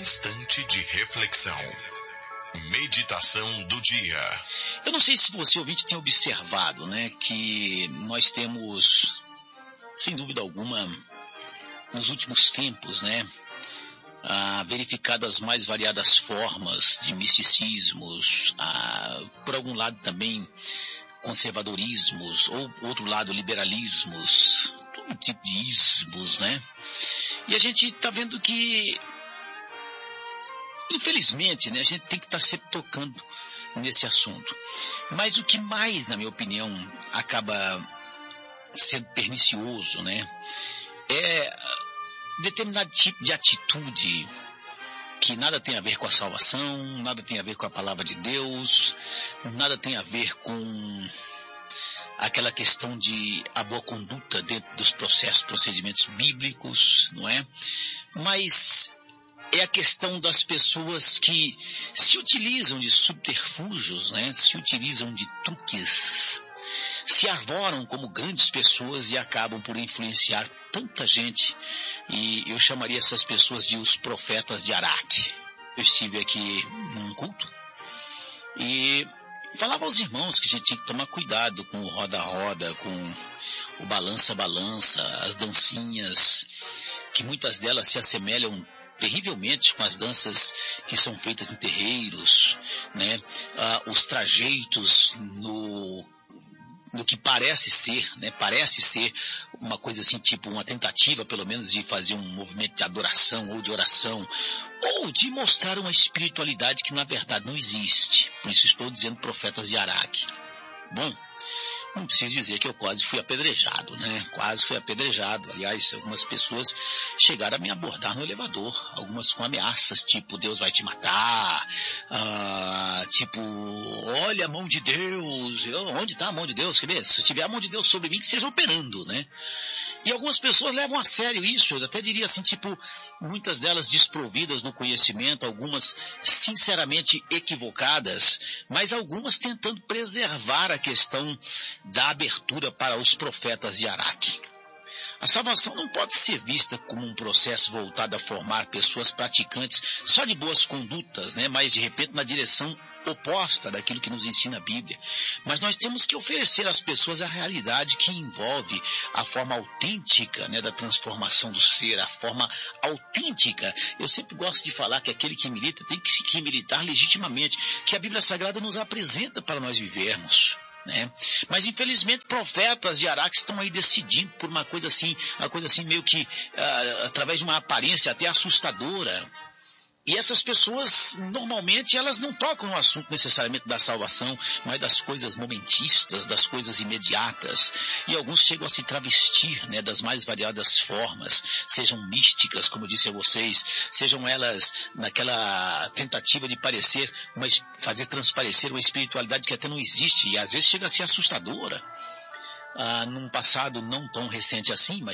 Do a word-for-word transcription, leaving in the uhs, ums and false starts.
instante de reflexão. Meditação do dia. Eu não sei se você, ouvinte, tem observado, né, que nós temos, sem dúvida alguma, nos últimos tempos, né, ah, verificado as mais variadas formas de misticismos, ah, por algum lado também conservadorismos, ou por outro lado liberalismos, todo tipo de ismos, né? E a gente está vendo que, infelizmente, né, a gente tem que estar tá sempre tocando nesse assunto. Mas o que mais, na minha opinião, acaba sendo pernicioso, né, é determinado tipo de atitude que nada tem a ver com a salvação, nada tem a ver com a palavra de Deus, nada tem a ver com aquela questão de a boa conduta dentro dos processos, procedimentos bíblicos, não é? Mas é a questão das pessoas que se utilizam de subterfúgios, né? Se utilizam de truques, se arvoram como grandes pessoas e acabam por influenciar tanta gente. E eu chamaria essas pessoas de os profetas de Araque. Eu estive aqui num culto e falava aos irmãos que a gente tinha que tomar cuidado com o roda-roda, com o balança-balança, as dancinhas, que muitas delas se assemelham terrivelmente com as danças que são feitas em terreiros, né? Ah, os trajeitos no, no que parece ser, né? Parece ser uma coisa assim, tipo uma tentativa, pelo menos, de fazer um movimento de adoração ou de oração, ou de mostrar uma espiritualidade que na verdade não existe. Por isso estou dizendo profetas de Araque. Bom, não preciso dizer que eu quase fui apedrejado, né? Quase fui apedrejado. Aliás, algumas pessoas chegaram a me abordar no elevador, algumas com ameaças, tipo, Deus vai te matar, ah, tipo, olha a mão de Deus, onde está a mão de Deus? Quer ver? Se tiver a mão de Deus sobre mim, que seja operando, né? E algumas pessoas levam a sério isso, eu até diria assim, tipo, muitas delas desprovidas no conhecimento, algumas sinceramente equivocadas, mas algumas tentando preservar a questão da abertura para os profetas de Araque. A salvação não pode ser vista como um processo voltado a formar pessoas praticantes só de boas condutas, né? Mas de repente na direção oposta daquilo que nos ensina a Bíblia. Mas nós temos que oferecer às pessoas a realidade que envolve a forma autêntica, né, da transformação do ser, a forma autêntica. Eu sempre gosto de falar que aquele que milita tem que, que militar legitimamente, que a Bíblia Sagrada nos apresenta para nós vivermos, né? Mas infelizmente profetas de Araque estão aí decidindo por uma coisa assim, uma coisa assim meio que uh, através de uma aparência até assustadora. E essas pessoas, normalmente, elas não tocam no assunto necessariamente da salvação, mas das coisas momentistas, das coisas imediatas. E alguns chegam a se travestir, né, das mais variadas formas, sejam místicas, como eu disse a vocês, sejam elas naquela tentativa de parecer, uma, fazer transparecer uma espiritualidade que até não existe, e às vezes chega a ser assustadora. Ah, num passado não tão recente assim, mas